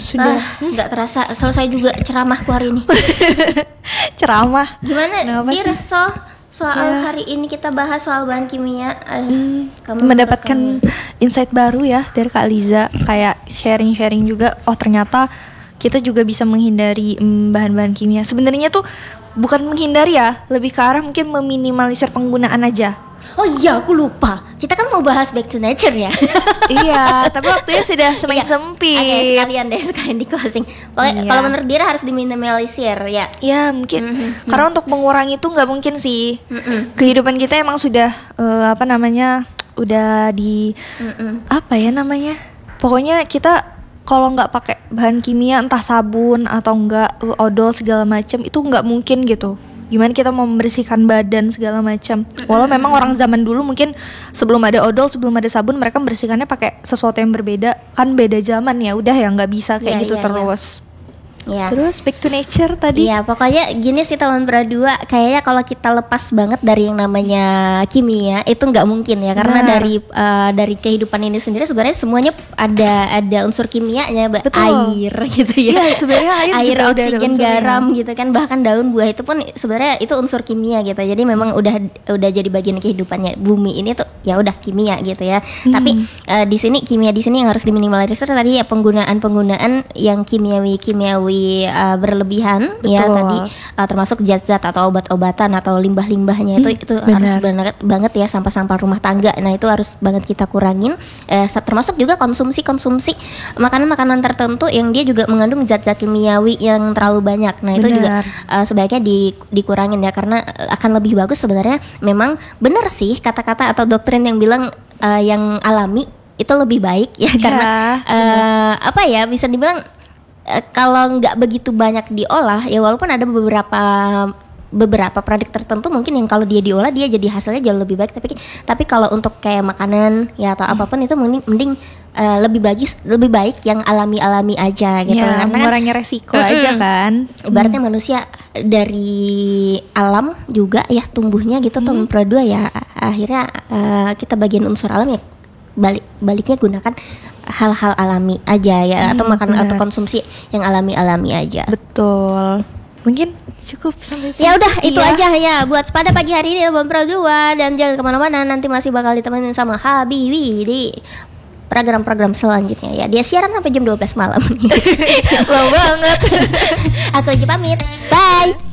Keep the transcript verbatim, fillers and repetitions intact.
Sudah ah, nggak kerasa selesai juga ceramahku hari ini. Ceramah. Gimana Kenapa Dir, sih? so soal Ya. hari ini kita bahas soal bahan kimia. Aduh, Hmm, kamu mendapatkan menurut insight baru ya dari Kak Liza, kayak sharing-sharing juga. Oh ternyata kita juga bisa menghindari mm, bahan-bahan kimia. Sebenarnya tuh bukan menghindari ya, lebih ke arah mungkin meminimalisir penggunaan aja. kamu? Oh iya, aku lupa. Kita kan mau bahas back to nature ya. Iya, tapi waktunya sudah semakin Iya. sempit. Oke, sekalian deh, sekalian di closing. Pokoknya Iya. kalau menurut Dira harus diminimalisir ya. Ya mungkin Mhm. karena untuk mengurangi itu nggak mungkin sih. Mm-mm. Kehidupan kita emang sudah eh, apa namanya, udah di Mm-mm. apa ya namanya, pokoknya kita kalau nggak pakai bahan kimia entah sabun atau enggak odol segala macam itu nggak mungkin gitu. Gimana kita mau membersihkan badan segala macam. Walau memang orang zaman dulu mungkin sebelum ada odol, sebelum ada sabun mereka membersihkannya pakai sesuatu yang berbeda. Kan beda zaman ya, udah ya nggak bisa kayak Iya, gitu iya, terus. Ya. Terus back to nature tadi. Iya, pokoknya gini sih teman berdua, kayaknya kalau kita lepas banget dari yang namanya kimia itu nggak mungkin ya, karena Benar. dari uh, dari kehidupan ini sendiri sebenarnya semuanya ada ada unsur kimianya, ba- Betul. air gitu ya. Iya, sebenarnya air air, juga udah ada oksigen, unsurnya. garam gitu kan, bahkan daun buah itu pun sebenarnya itu unsur kimia gitu. Jadi memang udah udah jadi bagian kehidupannya bumi ini tuh ya udah kimia gitu ya. Hmm. Tapi uh, di sini kimia di sini yang harus diminimalisir tadi ya, penggunaan-penggunaan yang kimiawi-kimiawi uh, berlebihan ya Betul. tadi, uh, termasuk zat-zat atau obat-obatan atau limbah-limbahnya itu Hmm, itu benar. harus banget banget ya, sampah-sampah rumah tangga. Nah, itu harus banget kita kurangin. Eh, sa- termasuk juga konsumsi-konsumsi makanan-makanan tertentu yang dia juga mengandung zat-zat kimiawi yang terlalu banyak. Nah, itu juga Benar. uh, sebaiknya di, dikurangin ya, karena uh, akan lebih bagus sebenarnya. Memang benar sih kata-kata atau doktrin yang bilang uh, yang alami itu lebih baik ya, Ya, karena uh, apa ya, bisa dibilang uh, kalau nggak begitu banyak diolah ya, walaupun ada beberapa beberapa produk tertentu mungkin yang kalau dia diolah dia jadi hasilnya jauh lebih baik, tapi tapi kalau untuk kayak makanan ya atau apapun itu mending mending uh, lebih bagus lebih baik yang alami-alami aja gitu. Ya, Karena kan mengurangi resiko Mm-mm. aja kan. ibaratnya manusia dari alam juga ya tumbuhnya gitu, Hmm. teman Pro dua ya, akhirnya uh, kita bagian unsur alam ya, balik baliknya gunakan hal-hal alami aja ya, Hmm, atau makan benar. atau konsumsi yang alami-alami aja. Betul. Mungkin cukup sampai sini. Ya udah itu Iya. aja ya buat Sepada pagi hari ini Bang Pro dua, dan jangan kemana-mana, nanti masih bakal ditemenin sama Habibi di program-program selanjutnya ya. Dia siaran sampai jam dua belas malam. Lama banget. Aku aja pamit. Bye.